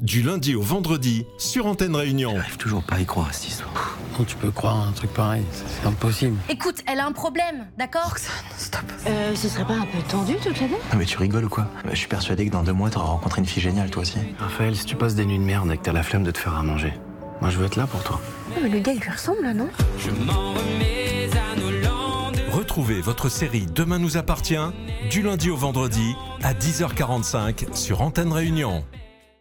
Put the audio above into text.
du lundi au vendredi sur Antenne Réunion. J'arrive toujours pas à y croire à cette histoire. Comment tu peux croire à un truc pareil? C'est impossible. Écoute, elle a un problème, d'accord? Roxane, stop. Ce serait pas un peu tendu toutes les deux? Non mais tu rigoles ou quoi? Je suis persuadé que dans 2 mois t'auras rencontré une fille géniale toi aussi. Raphaël, si tu passes des nuits de merde et que t'as la flemme de te faire à manger, moi je veux être là pour toi. Mais le gars il lui ressemble là, non? Retrouvez votre série Demain nous appartient du lundi au vendredi à 10h45 sur Antenne Réunion.